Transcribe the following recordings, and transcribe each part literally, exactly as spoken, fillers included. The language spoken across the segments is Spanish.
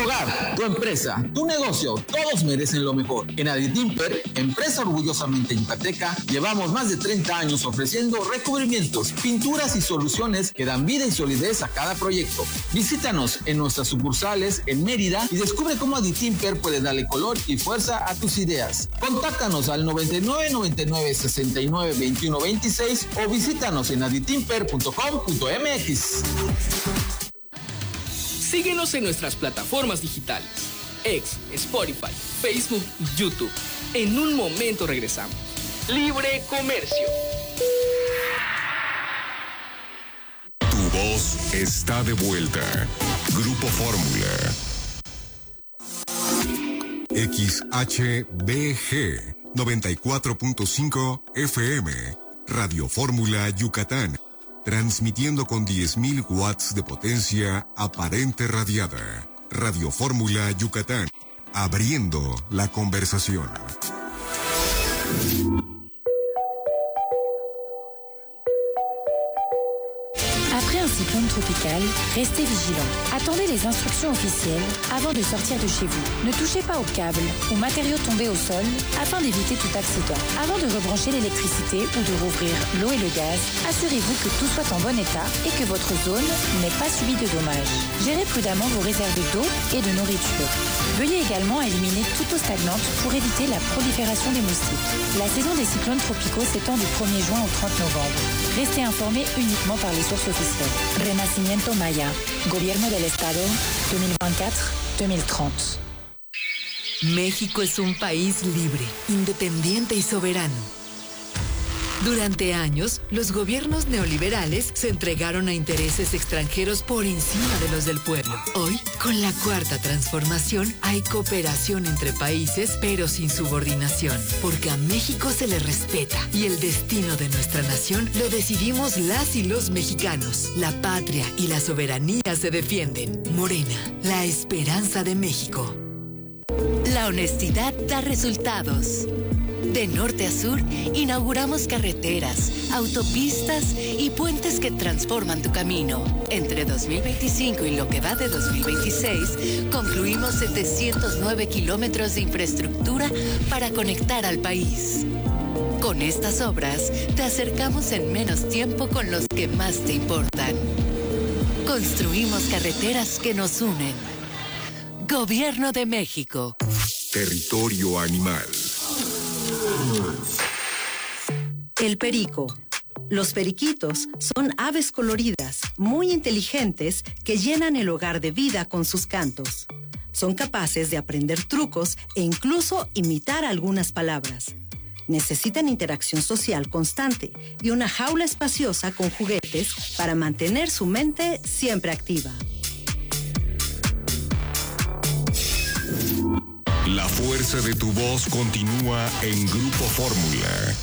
hogar, tu empresa, tu negocio, todos merecen lo mejor. En Aditimper, empresa orgullosamente yucateca, llevamos más de treinta años ofreciendo recubrimientos, pinturas y soluciones que dan vida y solidez a cada proyecto. Visítanos en nuestras sucursales en Mérida y descubre cómo Aditimper puede darle color y fuerza a tus ideas. Contáctanos al noventa y nueve, noventa y nueve, sesenta y nueve, veintiuno, veintiséis o visítanos en aditimper punto com punto m x. Síguenos en nuestras plataformas digitales, X, Spotify, Facebook y YouTube. En un momento regresamos. Libre Comercio. Tu voz está de vuelta. Grupo Fórmula. X H B G noventa y cuatro punto cinco F M. Radio Fórmula Yucatán. Transmitiendo con diez mil watts de potencia aparente radiada. Radio Fórmula Yucatán. Abriendo la conversación. Après un cyclone tropical, restez vigilants. Attendez les instructions officielles avant de sortir de chez vous. Ne touchez pas aux câbles ou matériaux tombés au sol afin d'éviter tout accident. Avant de rebrancher l'électricité ou de rouvrir l'eau et le gaz, assurez-vous que tout soit en bon état et que votre zone n'ait pas subi de dommages. Gérez prudemment vos réserves d'eau et de nourriture. Veuillez également éliminer toute eau stagnante pour éviter la prolifération des moustiques. La saison des cyclones tropicaux s'étend du premier juin au trente novembre. Restez informés uniquement par les sources officielles. Renacimiento Maya, Gobierno del Estado, dos mil veinticuatro a dos mil treinta. México es un país libre, independiente y soberano. Durante años, los gobiernos neoliberales se entregaron a intereses extranjeros por encima de los del pueblo. Hoy, con la cuarta transformación, hay cooperación entre países, pero sin subordinación, porque a México se le respeta y el destino de nuestra nación lo decidimos las y los mexicanos. La patria y la soberanía se defienden. Morena, la esperanza de México. La honestidad da resultados. De norte a sur, inauguramos carreteras, autopistas y puentes que transforman tu camino. Entre dos mil veinticinco y lo que va de dos mil veintiséis, concluimos setecientos nueve kilómetros de infraestructura para conectar al país. Con estas obras, te acercamos en menos tiempo con los que más te importan. Construimos carreteras que nos unen. Gobierno de México. Territorio animal. El perico. Los periquitos son aves coloridas, muy inteligentes, que llenan el hogar de vida con sus cantos. Son capaces de aprender trucos e incluso imitar algunas palabras. Necesitan interacción social constante y una jaula espaciosa con juguetes para mantener su mente siempre activa. La fuerza de tu voz continúa en Grupo Fórmula.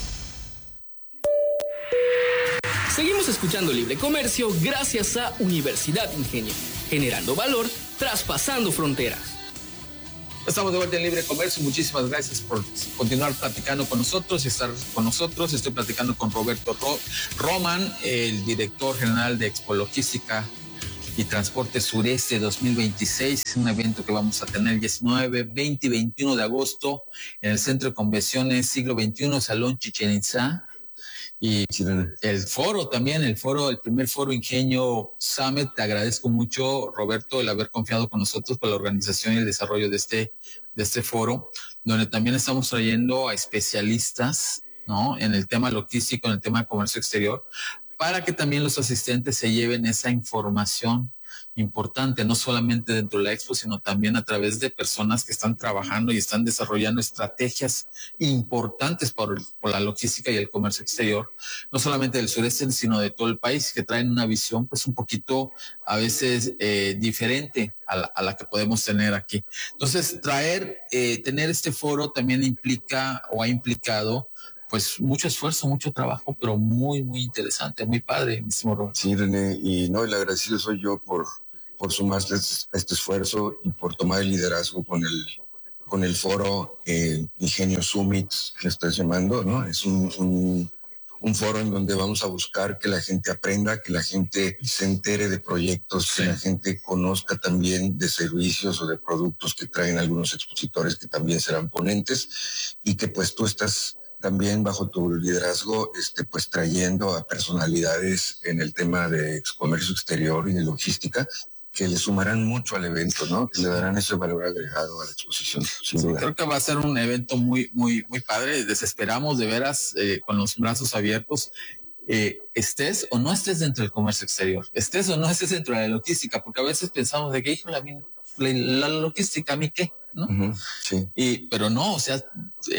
Seguimos escuchando Libre Comercio gracias a Universidad Ingenio, generando valor, traspasando fronteras. Estamos de vuelta en Libre Comercio. Muchísimas gracias por continuar platicando con nosotros y estar con nosotros. Estoy platicando con Roberto Ro- Roman, el director general de Expo Logística y Transporte Sureste dos mil veintiséis, un evento que vamos a tener el diecinueve, veinte y veintiuno de agosto en el Centro de Convenciones Siglo veintiuno, Salón Chichén Itzá. Y el foro también, el foro, el primer foro Ingenio Summit. Te agradezco mucho, Roberto, el haber confiado con nosotros por la organización y el desarrollo de este, de este foro, donde también estamos trayendo a especialistas, ¿no?, en el tema logístico, en el tema de comercio exterior, para que también los asistentes se lleven esa información importante, no solamente dentro de la expo, sino también a través de personas que están trabajando y están desarrollando estrategias importantes por, por la logística y el comercio exterior, no solamente del sureste, sino de todo el país, que traen una visión pues un poquito a veces eh, diferente a la, a la que podemos tener aquí. Entonces, traer, eh, tener este foro también implica o ha implicado pues mucho esfuerzo, mucho trabajo, pero muy, muy interesante, muy padre, mismo Robert. Sí, René, y no, el agradecido soy yo por, por sumarse a este, a este esfuerzo y por tomar el liderazgo con el, con el foro eh, Ingenio Summit, que estás llamando, ¿no? Es un, un, un foro en donde vamos a buscar que la gente aprenda, que la gente se entere de proyectos, sí. que la gente conozca también de servicios o de productos que traen algunos expositores que también serán ponentes, y que pues tú estás también bajo tu liderazgo, este, pues trayendo a personalidades en el tema de comercio exterior y de logística, que le sumarán mucho al evento, ¿no? Que le darán ese valor agregado a la exposición, sin duda. Creo que va a ser un evento muy, muy, muy padre. Desesperamos de veras, eh, con los brazos abiertos, eh, estés o no estés dentro del comercio exterior, estés o no estés dentro de la logística, porque a veces pensamos de que, hijo, la, la logística, ¿a mí qué? ¿No? Uh-huh, sí. Y, pero no, o sea,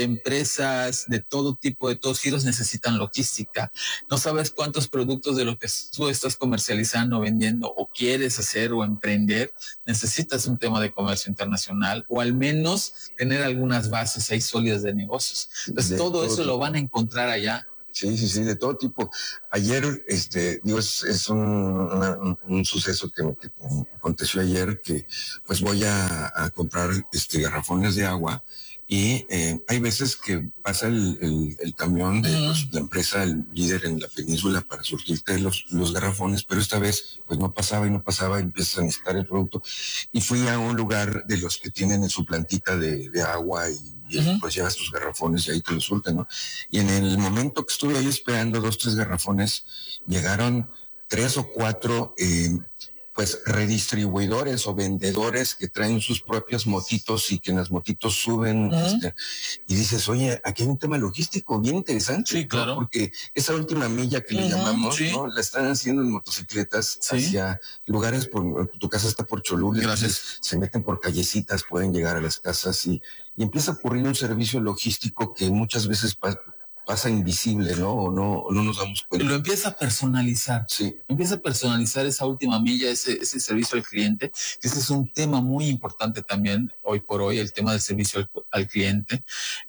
empresas de todo tipo, de todos giros necesitan logística. No sabes cuántos productos de lo que tú estás comercializando, vendiendo o quieres hacer o emprender, necesitas un tema de comercio internacional o al menos tener algunas bases ahí sólidas de negocios. Entonces, de todo, todo eso tipo. Lo van a encontrar allá. Sí, sí, sí, de todo tipo. Ayer, este, digo, es, es un, una, un, un suceso que, que aconteció ayer, que pues voy a, a comprar este garrafones de agua y eh, hay veces que pasa el, el, el camión de pues, la empresa, el líder en la península para surtirte los, los garrafones, pero esta vez pues no pasaba y no pasaba y empiezas a necesitar el producto. Y fui a un lugar de los que tienen en su plantita de, de agua y y uh-huh. pues llevas tus garrafones y ahí te los surten, ¿no? Y en el momento que estuve ahí esperando dos, tres garrafones, llegaron tres o cuatro, eh, pues redistribuidores o vendedores que traen sus propias motitos y que en las motitos suben, uh-huh. este, y dices, oye, aquí hay un tema logístico bien interesante, sí, claro. ¿no? Porque esa última milla que uh-huh. le llamamos, sí. ¿no? La están haciendo en motocicletas sí. hacia lugares, por tu casa está por Cholula, entonces se meten por callecitas, pueden llegar a las casas y, y empieza a ocurrir un servicio logístico que muchas veces pa- pasa invisible, ¿no? O no, o no nos damos cuenta. Lo empieza a personalizar. Sí. Empieza a personalizar esa última milla, ese, ese servicio al cliente. Ese es un tema muy importante también hoy por hoy, el tema del servicio al, al cliente.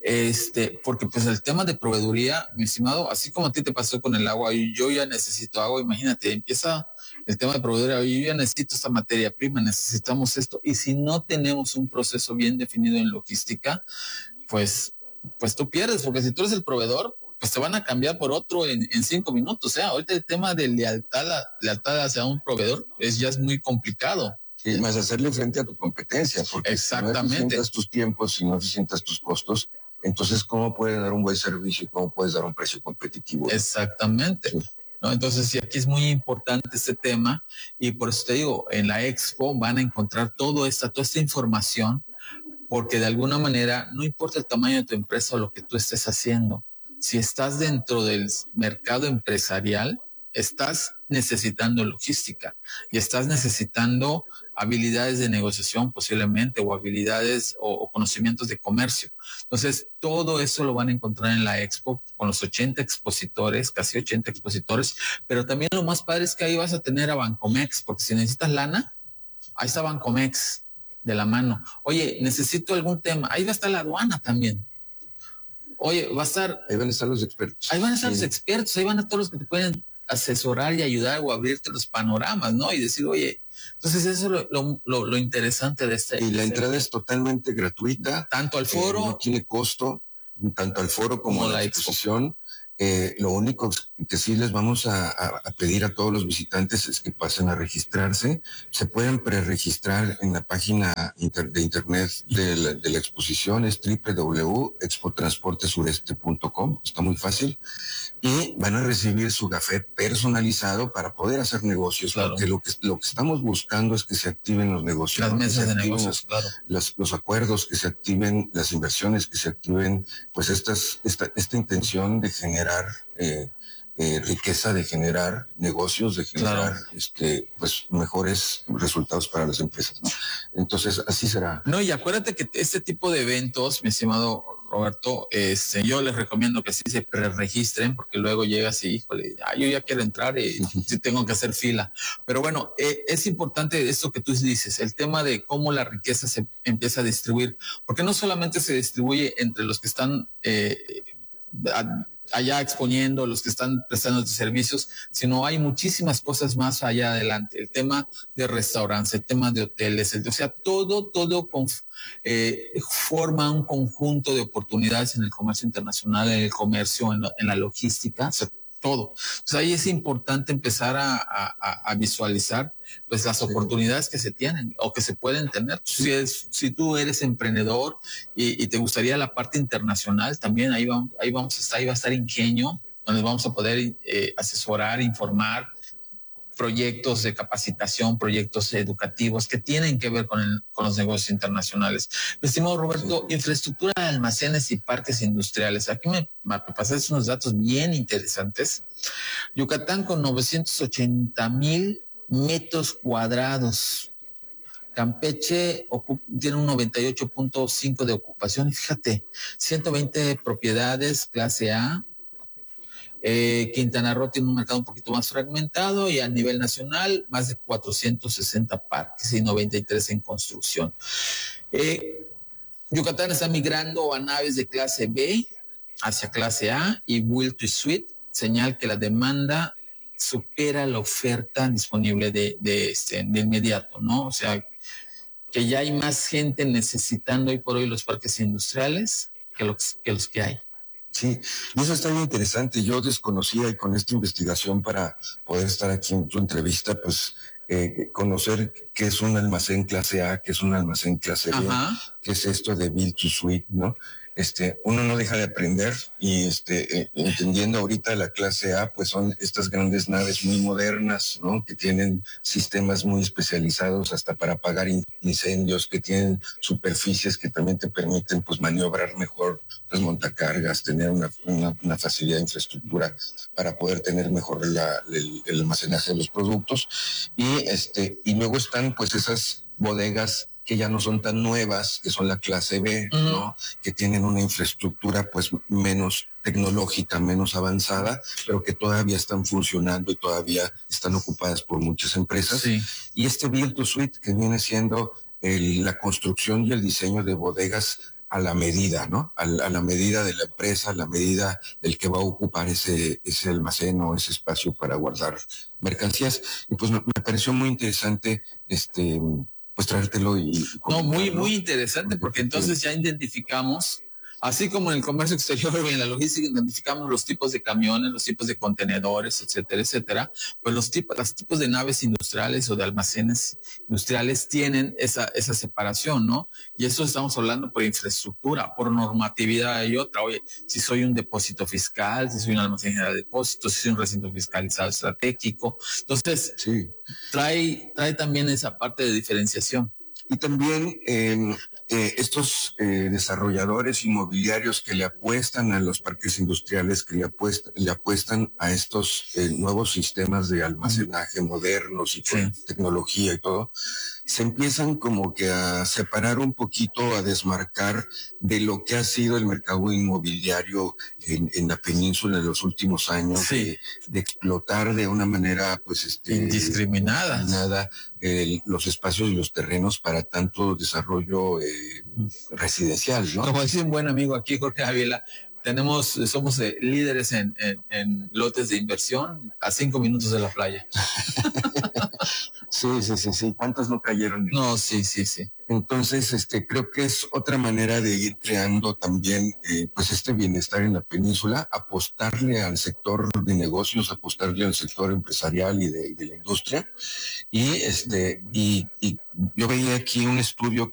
Este, porque pues el tema de proveeduría, mi estimado, así como a ti te pasó con el agua, yo ya necesito agua, imagínate, empieza el tema de proveeduría, yo ya necesito esta materia prima, necesitamos esto. Y si no tenemos un proceso bien definido en logística, pues pues tú pierdes, porque si tú eres el proveedor, pues te van a cambiar por otro en, en cinco minutos. O sea, ahorita el tema de lealtad, lealtad hacia un proveedor es ya es muy complicado. Sí, más hacerle frente a tu competencia, porque exactamente. Si no eficientas tus tiempos, si no eficientas tus costos, entonces ¿cómo puedes dar un buen servicio y cómo puedes dar un precio competitivo? Exactamente. Sí. ¿No? Entonces, sí, aquí es muy importante este tema y por eso te digo, en la expo van a encontrar todo esta, toda esta información, porque de alguna manera no importa el tamaño de tu empresa o lo que tú estés haciendo, si estás dentro del mercado empresarial, estás necesitando logística y estás necesitando habilidades de negociación posiblemente o habilidades o, o conocimientos de comercio. Entonces, todo eso lo van a encontrar en la expo con los ochenta expositores, casi ochenta expositores, pero también lo más padre es que ahí vas a tener a Bancomex, porque si necesitas lana, ahí está Bancomex de la mano. Oye, necesito algún tema. Ahí va a estar la aduana también. Oye, va a estar... Ahí van a estar los expertos. Ahí van a estar sí. los expertos, ahí van a estar los que te pueden asesorar y ayudar o abrirte los panoramas, ¿no? Y decir, oye, entonces eso es lo, lo, lo interesante de este... Y la entrada es totalmente gratuita. Tanto al foro... Eh, no tiene costo, tanto al foro como, como a la, la exposición. Eh, lo único que sí les vamos a, a, a pedir a todos los visitantes es que pasen a registrarse. Se pueden preregistrar en la página inter, de internet de la, de la exposición, es doble u doble u doble u punto expo transporte sureste punto com, está muy fácil. Y van a recibir su gafet personalizado para poder hacer negocios, claro. Porque lo que, lo que estamos buscando es que se activen los negocios. Las mesas de negocios, claro. Los, los acuerdos, que se activen las inversiones, que se activen, pues estas, esta, esta intención de generar eh, eh, riqueza, de generar negocios, de generar claro. este, pues mejores resultados para las empresas, ¿no? Entonces, así será. No, y acuérdate que este tipo de eventos, mi estimado Roberto, este, yo les recomiendo que sí se preregistren, porque luego llegas y, híjole, ah, yo ya quiero entrar y sí tengo que hacer fila. Pero bueno, eh, es importante esto que tú dices, el tema de cómo la riqueza se empieza a distribuir, porque no solamente se distribuye entre los que están eh, a, allá exponiendo, los que están prestando servicios, sino hay muchísimas cosas más allá adelante. El tema de restaurantes, el tema de hoteles, el, o sea, todo, todo con, eh, forma un conjunto de oportunidades en el comercio internacional, en el comercio, en, la, en la logística. O sea, todo. Entonces ahí es importante empezar a, a, a visualizar pues las oportunidades que se tienen o que se pueden tener. Si, es, si tú eres emprendedor y, y te gustaría la parte internacional, también ahí vamos, ahí vamos a estar, ahí va a estar Ingenio, donde vamos a poder eh, asesorar, informar, proyectos de capacitación, proyectos educativos que tienen que ver con, el, con los negocios internacionales. Estimado Roberto, sí. Infraestructura de almacenes y parques industriales. Aquí me, me pasaste unos datos bien interesantes. Yucatán con novecientos ochenta mil metros cuadrados. Campeche tiene un noventa y ocho punto cinco de ocupación. Y fíjate, ciento veinte propiedades clase A. Eh, Quintana Roo tiene un mercado un poquito más fragmentado y a nivel nacional más de cuatrocientos sesenta parques y noventa y tres en construcción. Eh, Yucatán está migrando a naves de clase B hacia clase A y Build to Suite, señal que la demanda supera la oferta disponible de, de, este, de inmediato, ¿no? O sea, que ya hay más gente necesitando hoy por hoy los parques industriales que los que, los que hay. Sí, y eso está bien interesante. Yo desconocía y con esta investigación para poder estar aquí en tu entrevista, pues eh, conocer qué es un almacén clase A, qué es un almacén clase B, Ajá. qué es esto de Build to Suite, ¿no? Este, uno no deja de aprender y este, eh, entendiendo ahorita la clase A, pues son estas grandes naves muy modernas, ¿no? Que tienen sistemas muy especializados hasta para apagar incendios, que tienen superficies que también te permiten pues maniobrar mejor los montacargas, tener una, una, una facilidad de infraestructura para poder tener mejor la, el, el almacenaje de los productos. Y este, y luego están pues esas bodegas que ya no son tan nuevas, que son la clase B, uh-huh. ¿no? Que tienen una infraestructura pues menos tecnológica, menos avanzada, pero que todavía están funcionando y todavía están ocupadas por muchas empresas. Sí. Y este Build to Suite, que viene siendo el, la construcción y el diseño de bodegas a la medida, ¿no? A la, a la medida de la empresa, a la medida del que va a ocupar ese, ese almacén o ese espacio para guardar mercancías. Y pues me, me pareció muy interesante este... pues traértelo y... No, muy, muy interesante, porque entonces ya identificamos, así como en el comercio exterior y en la logística identificamos los tipos de camiones, los tipos de contenedores, etcétera, etcétera, pues los tipos, los tipos de naves industriales o de almacenes industriales tienen esa, esa separación, ¿no? Y eso estamos hablando por infraestructura, por normatividad y otra. Oye, si soy un depósito fiscal, si soy un almacén general de depósitos, si soy un recinto fiscalizado estratégico. Entonces, sí. trae, trae también esa parte de diferenciación. Y también eh, eh, estos eh, desarrolladores inmobiliarios que le apuestan a los parques industriales, que le apuestan, le apuestan a estos eh, nuevos sistemas de almacenaje modernos y con sí. tecnología y todo, se empiezan como que a separar un poquito, a desmarcar de lo que ha sido el mercado inmobiliario en, en la península en los últimos años, sí. de, de explotar de una manera pues este indiscriminada, indiscriminada el, los espacios y los terrenos para tanto desarrollo eh, residencial, ¿no? Como dice un buen amigo aquí, Jorge Ávila, tenemos, somos eh, líderes en, en, en lotes de inversión a cinco minutos de la playa. Sí, sí, sí, sí. ¿Cuántos no cayeron? No, sí, sí, sí. Entonces, este, creo que es otra manera de ir creando también, eh, pues, este bienestar en la península, apostarle al sector de negocios, apostarle al sector empresarial y de, de la industria. Y este, y, y yo veía aquí un estudio